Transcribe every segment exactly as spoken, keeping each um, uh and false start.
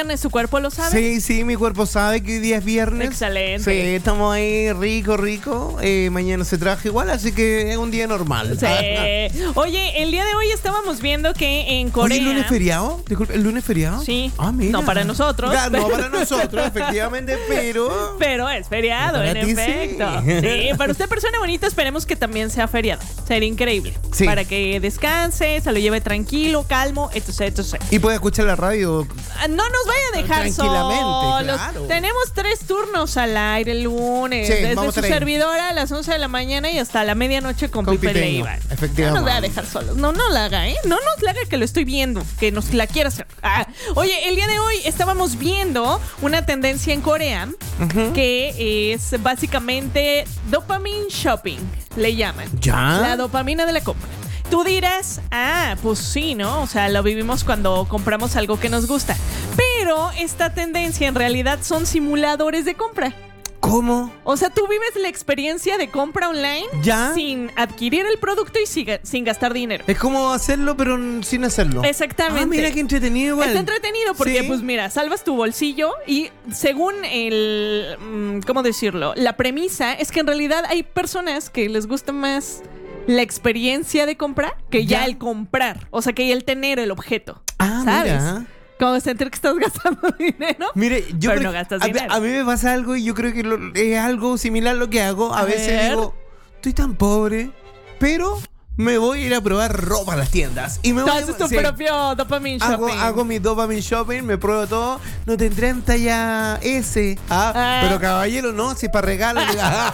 ¿Su cuerpo lo sabe? Sí, sí, mi cuerpo sabe que hoy día es viernes. Excelente. Sí, estamos ahí rico, rico. Eh, mañana se trabaja igual, así que es un día normal. Sí. Oye, el día de hoy estábamos viendo que en Corea... Oye, ¿el lunes feriado? Disculpe, ¿el lunes feriado? Sí. Ah, mira. No para nosotros. Ya, no para nosotros, efectivamente, pero... Pero es feriado, Para en ti efecto. sí. Sí, para usted, persona bonita, esperemos que también sea feriado. Sería increíble. Sí. Para que descanse, se lo lleve tranquilo, calmo, etcétera, etcétera. Y puede escuchar la radio. Ah, No nos vaya a dejar Tranquilamente, solos. claro. Tenemos tres turnos al aire el lunes. Sí, desde vamos su a traer. servidora a las once de la mañana y hasta la medianoche con, Con Pipe Pipeño, Leiva. efectivamente. No nos vaya a dejar solos. No, no la haga, ¿eh? No nos la haga, que lo estoy viendo. Que nos la quiera hacer. Ah, oye, el día de hoy estábamos viendo una tendencia en Corea Ujú. que es básicamente dopamine shopping, le llaman. ¿Ya? La dopamina de la compra. Tú dirás, ah, pues sí, ¿no? O sea, lo vivimos cuando compramos algo que nos gusta. Pero esta tendencia en realidad son simuladores de compra. ¿Cómo? O sea, tú vives la experiencia de compra online ¿Ya? sin adquirir el producto y sin, sin gastar dinero. Es como hacerlo, pero sin hacerlo. Exactamente. Ah, mira qué entretenido igual. Está entretenido porque, Sí. pues mira, salvas tu bolsillo y según el, mm, ¿cómo decirlo? La premisa es que en realidad hay personas que les gusta más la experiencia de compra que ya, Ya. el comprar. O sea, que el tener el objeto. Ah, ¿sabes? mira. Como sentir que estás gastando dinero. Mire, yo Pero creo- no gastas a, mí- dinero. a mí me pasa algo y yo creo que lo- es algo similar a lo que hago. A, A veces ver. digo, estoy tan pobre, pero me voy a ir a probar ropa a las tiendas. Y me voy Entonces tu sí. propio dopamine Hago, shopping. hago mi dopamine shopping, me pruebo todo. No tendré en talla S. Ah, Ah. Pero caballero, no, si para regalo. diga,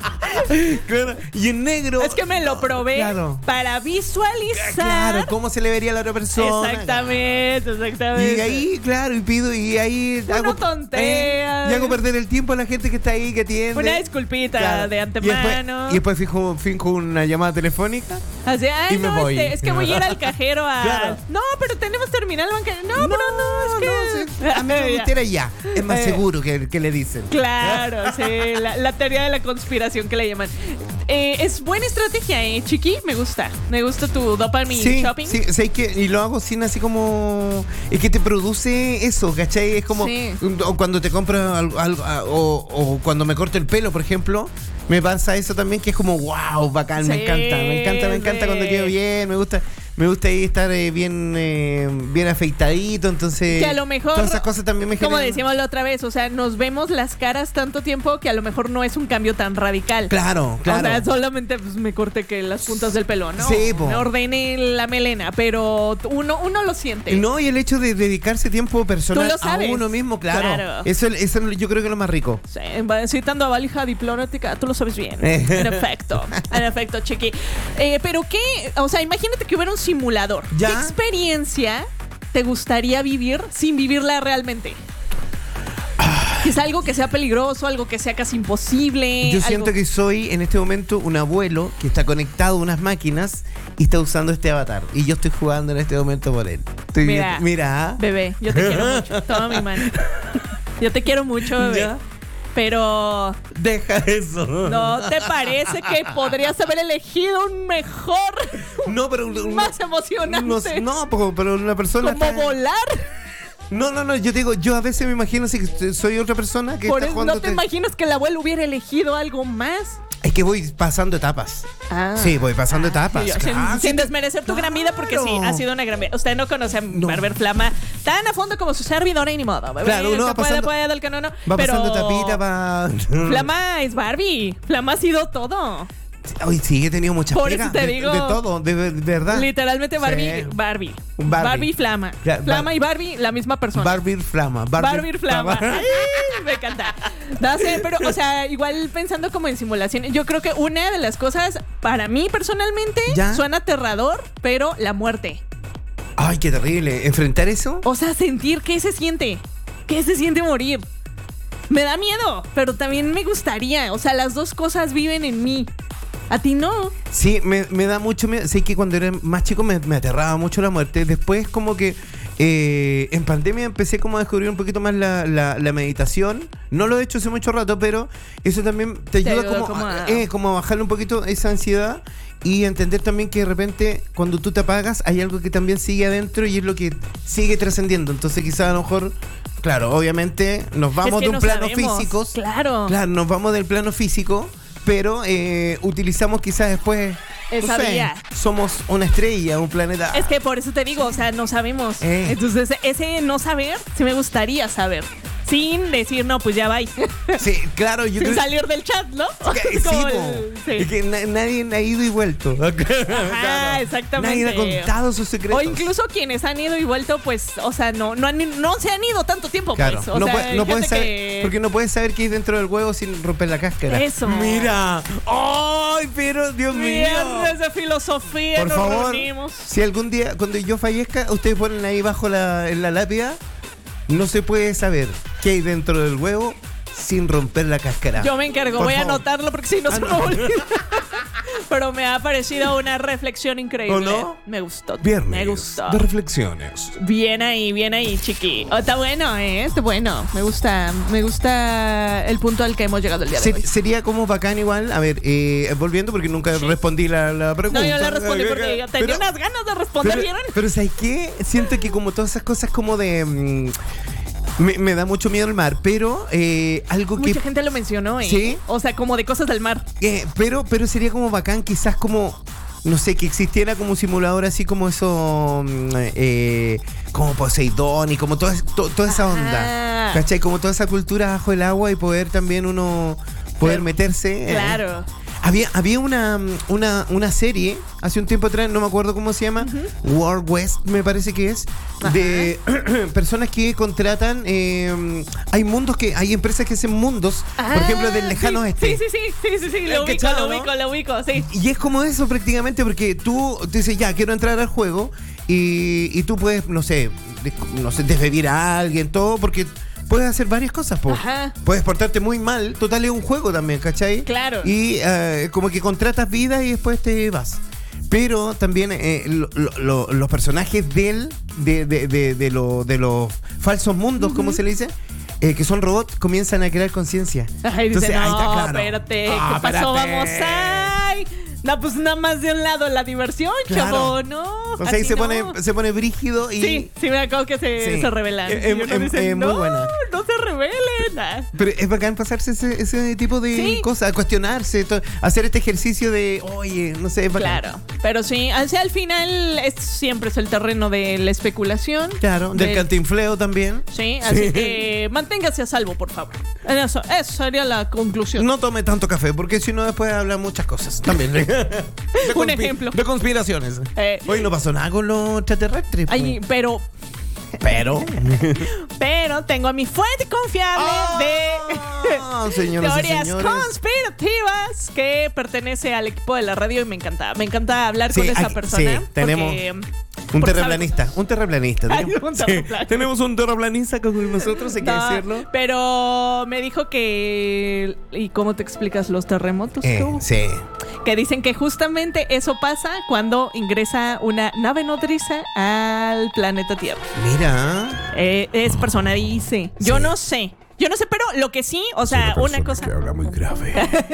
claro. Y en negro. Es que me lo probé Claro. para visualizar. Claro, cómo se le vería a la otra persona. Exactamente, exactamente. Y ahí, claro, y pido, y ahí Uno hago, tontea. eh, y hago perder el tiempo a la gente que está ahí, que atiende. Una disculpita Claro. de Y antemano. después, y después fijo, finjo una llamada telefónica. Así, ay, y me no, voy. este, es que voy a ir al cajero a... Claro. No, pero tenemos terminal bancario. No, pero no, es que... sí. A mí me gustaría ya. Es más Eh. seguro que, que le dicen. Claro, sí, la, la teoría de la conspiración que le llaman. Eh, es buena estrategia, ¿eh, Chiqui? Me gusta. Me gusta tu dopamine Sí, shopping. sí, sé que, y lo hago sin así como... Es que te produce eso, ¿cachai? Es como... Sí. O cuando te compras algo, algo, ah, o, o cuando me corto el pelo, por ejemplo, me pasa eso también, que es como, wow, bacán, me Sí, encanta, me encanta, me encanta sí. cuando quedo bien, me gusta... Me gusta ahí estar eh, bien eh, bien afeitadito, entonces... Que a lo mejor, todas esas cosas también me como generan... decíamos la otra vez, o sea, nos vemos las caras tanto tiempo que a lo mejor no es un cambio tan radical. Claro, claro. O sea, solamente pues, me corté que las puntas del pelo, ¿no? Sí, po. Me ordené la melena, pero uno, uno lo siente. No, y el hecho de dedicarse tiempo personal Tú lo a sabes. uno mismo, claro. Claro. Eso, eso yo creo que es lo más rico. Sí, citando a valija diplomática, tú lo sabes bien. Eh. En efecto, en efecto, Chiqui. Eh, pero qué, o sea, imagínate que hubiera un simulador. ¿Ya? ¿Qué experiencia te gustaría vivir sin vivirla realmente? Es algo que sea peligroso, algo que sea casi imposible. Yo algo- siento que soy en este momento un abuelo que está conectado a unas máquinas y está usando este avatar. Y yo estoy jugando en este momento por él. Estoy Mira. viendo- mira. ¿ah? Bebé, yo te quiero mucho. Toma mi mano. Yo te quiero mucho, bebé. Ya. Pero, Deja eso. ¿no te parece que podrías haber elegido un mejor, No, pero un- un- más emocionante? No, no, po- pero una persona. como está- volar? No, no, no. Yo digo, yo a veces me imagino si que soy otra persona que Por está eso, jugando. ¿no te te- imaginas que el abuelo hubiera elegido algo más? Es que voy pasando etapas. Ah. Sí, voy pasando etapas. Sí, yo- sin, Claro, sin sí, desmerecer tu gran vida, porque sí, claro. ha sido una gran vida. Usted no conoce a No. Barber Flama tan a fondo como su servidora y ni modo. Bebé. Claro, uno El va que puede, pasando- puede, el que no, no. Va Pero pasando tapita para. Flama es Barbie. Flama ha sido todo. Hoy sí, he tenido muchas Por pegas eso te de, digo. de todo, de, ver- de verdad. Literalmente Barbie, Sí. Barbie. Barbie. Barbie y Flama. Ya, Flama Bar- y Barbie, la misma persona. Barbie Flama. Barbie Flama. Ay, me encanta. No sé, pero, o sea, igual pensando como en simulación, yo creo que una de las cosas, para mí personalmente, ¿Ya? suena aterrador, pero la muerte. Ay, qué terrible. ¿Enfrentar eso? O sea, sentir qué se siente. ¿Qué se siente morir? Me da miedo, pero también me gustaría. O sea, las dos cosas viven en mí. ¿A ti no? Sí, me, me da mucho miedo. Sé que cuando era más chico me, me aterraba mucho la muerte. Después como que eh, en pandemia empecé como a descubrir un poquito más la, la, la meditación. No lo he hecho hace mucho rato, pero eso también te Te ayuda, ayuda como, como a- a, eh, como a bajarle un poquito esa ansiedad y entender también que de repente cuando tú te apagas hay algo que también sigue adentro y es lo que sigue trascendiendo. Entonces quizás a lo mejor claro, obviamente nos vamos Es que de un no plano sabemos. físico. Claro. Claro, nos vamos del plano físico, pero eh, utilizamos quizás después. Esa no sé, vía. somos una estrella, un planeta. Es que por eso te digo, o sea, no sabemos. Eh. Entonces, ese no saber, sí me gustaría saber. Sin decir, no, pues ya va. Sí, claro, yo Sin creo salir del chat, ¿no? que, sí, Como po. el- sí. Es que na- nadie ha ido y vuelto. Ajá, exactamente. Nadie ha contado sus secretos. O incluso quienes han ido y vuelto, pues, o sea, no, no, han- no se han ido tanto tiempo, Claro, pues. O no, sea, puede- no hay puedes gente saber, que- porque no puedes saber qué hay dentro del huevo sin romper la cáscara. Eso. Mira. ¡Ay, pero Dios mío! Viernes de filosofía, Por nos favor, reunimos. si algún día, cuando yo fallezca, ustedes ponen ahí bajo la, en la lápida, no se puede saber qué hay dentro del huevo sin romper la cáscara. Yo me encargo, Por voy a favor. anotarlo porque si no Ah, se me no. olvida. Pero me ha parecido una reflexión increíble. ¿O no? Me gustó. Viernes Me gustó. de reflexiones. Bien ahí, bien ahí, chiqui. Oh, está bueno, ¿eh? Está bueno. Me gusta, me gusta el punto al que hemos llegado el día de Se- hoy. sería como bacán igual, a ver, eh, volviendo porque nunca respondí la, la pregunta. No, yo le respondí porque tenía Pero- unas ganas de responder, Pero, ¿vieron? pero ¿sabes qué? Siento que como todas esas cosas como de... mm, me, me da mucho miedo el mar, pero eh, algo que... Mucha gente lo mencionó, ¿eh? ¿Sí? O sea, como de cosas del mar. eh, pero, pero sería como bacán quizás como... No sé, que existiera como un simulador así como eso... mm, eh, como Poseidón y como toda, to- toda esa Ajá. onda. ¿Cachai? Como toda esa cultura bajo el agua y poder también uno... Poder Claro. meterse. eh. Claro. Había, había una, una, una serie hace un tiempo atrás, no me acuerdo cómo se llama, World West me parece que es, Ajá. de personas que contratan, eh, hay mundos que, hay empresas que hacen mundos, por Ah, ejemplo, del lejano sí, oeste. Sí, sí, sí, sí, sí, sí, lo Eh, ubico, ¿cachado, lo no? ubico, lo ubico, sí. Y es como eso prácticamente porque tú te dices, ya, quiero entrar al juego y, y tú puedes, no sé, des- no sé, desvivir a alguien, todo, porque puedes hacer varias cosas, po. Ajá. Puedes portarte muy mal, total es un juego también, ¿cachai? Claro. Y eh, como que contratas vida y después te vas. Pero también eh, lo- lo- lo- los personajes del, de, de, de, de, lo- de los falsos mundos, como se le dice, eh, que son robots, comienzan a crear conciencia. Ay, dice, Entonces, ahí no, está claro. espérate, Ah, ¿qué pasó? espérate. Vamos, ay. No, pues nada más de un lado la diversión, Claro. chavo, ¿no? O sea, ahí así se no. pone, se pone brígido y... Sí, sí me acuerdo que se, Sí. se revelan. Eh, Y eh, uno eh, dice, eh, muy no, buena. no se revelen. Ah. Pero es bacán pasarse ese, ese tipo de Sí. cosas, cuestionarse, to- hacer este ejercicio de, oye, no sé, es bacán. Claro, pero sí, o sea, al final es, siempre es el terreno de la especulación. Claro, del Del- cantinfleo también. Sí, así que manténgase a salvo, por favor. Eso, eso sería la conclusión. No tome tanto café, porque si no después habla muchas cosas también. De Un conspi- ejemplo. De conspiraciones. Eh, Hoy no pasó nada con los extraterrestres. Ay, pero, pero... pero tengo a mi fuente confiable Ah, de señoras y teorías señores. conspirativas que pertenece al equipo de la radio y me encanta. Me encanta hablar Sí, con esa aquí- persona. sí, tenemos porque- Un porque terraplanista, sabe un terraplanista. Ay, tenemos, un sí, terraplanista. tenemos un terraplanista con nosotros, hay que No, decirlo. pero me dijo que... ¿Y cómo te explicas los terremotos Eh, tú? sí. Que dicen que justamente eso pasa cuando ingresa una nave nodriza al planeta Tierra. Mira. Eh, es persona dice. Yo Sí. no sé. Yo no sé, pero lo que sí, o sea, una, cosa. Que habla muy grave.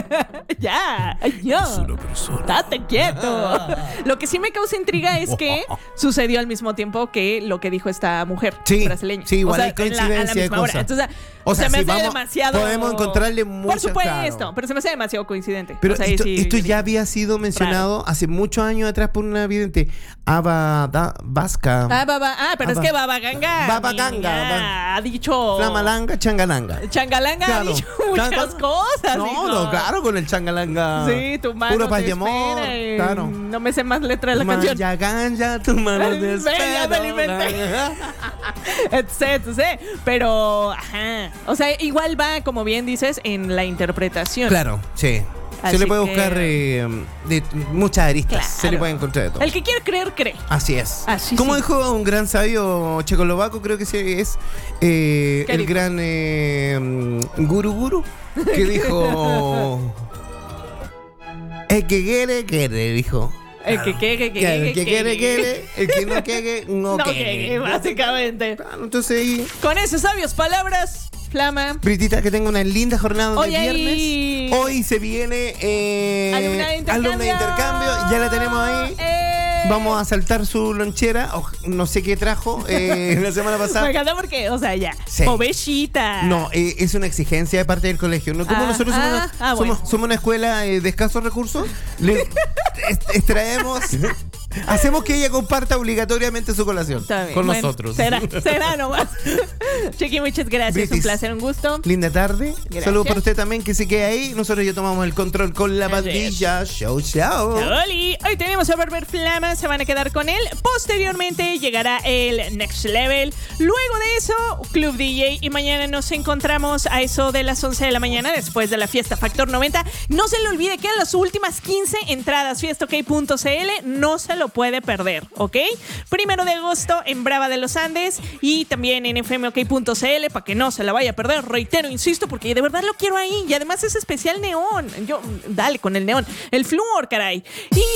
Ya, ay, ya. Es una persona. Estate quieto. Lo que sí me causa intriga es que sucedió al mismo tiempo que lo que dijo esta mujer Sí, brasileña. sí, igual O sea, hay en la- a la coincidencia de misma hora. cosas. Entonces, O sea, se me si hace vamos- demasiado. podemos encontrarle Por muchas, supuesto, claro. pero se me hace demasiado coincidente. Pero O sea, esto, sí, esto sí. ya había sido mencionado hace muchos años atrás por una vidente. Aba da, Vasca. Ah, baba, ah, pero Aba- es que Baba Ganga. Baba Ganga, niña, va- ha dicho. Flamalanga, changalanga. Changalanga Claro. ha dicho muchas Canta- cosas. No, hijo. no, claro, con el changalanga. Sí, tu mano Puro paz te y amor. espera, eh, Claro. No me sé más letra de la canción. Maya ganja, tu mano Ven, te ya me alimenté. Etc, etc. Pero, ajá. O sea, igual va, como bien dices, en la interpretación. Claro, sí. Así se le puede que- buscar eh, de muchas aristas. Claro. Se le puede encontrar de todo. El que quiere creer, cree. Así es. Así Como sí. dijo un gran sabio checoslovaco, creo que sí es eh, ¿Qué el dijo? gran eh, Guru Guru, que dijo: el que quiere, quiere, dijo. El que quiere, que Claro, quiere, el que quiere, quiere, el que no quiere, no, No quiere. quiere, básicamente. Claro, entonces ahí, Con esas sabias palabras, Flama. Britita, que tenga una linda jornada de Hoy viernes. hay- Hoy se viene eh, Alumna de intercambio. alumna de intercambio, ya la tenemos ahí. Eh, Vamos a saltar su lonchera, o no sé qué trajo eh, la semana pasada. Me encanta porque, o sea, ya, Sí. ovejita. No, eh, es una exigencia de parte del colegio. No, como Ah, nosotros somos, ah, una, ah, somos, bueno. somos una escuela eh, de escasos recursos, le est- extraemos, hacemos que ella comparta obligatoriamente su colación Está bien. con Bueno, nosotros. Será, será nomás. Chiqui, muchas gracias. Britis. Un placer, un gusto. Linda tarde. Gracias. Saludos para usted también que se quede ahí. Nosotros ya tomamos el control con la Así es. pandilla. Chau, chau. Oli, hoy tenemos a Berber Flama, se van a quedar con él. Posteriormente llegará el Next Level. Luego de eso, Club D J. Y mañana nos encontramos a eso de las once de la mañana después de la fiesta Factor noventa. No se le olvide que en las últimas quince entradas fiesta ok punto c l no se lo puede perder, ¿ok? Primero de agosto en Brava de los Andes y también en f m ok punto c l para que no se la vaya a perder. Reitero, insisto, porque de verdad lo quiero ahí. Y además es especial neón. Yo, dale con el neón. El flúor, caray. Y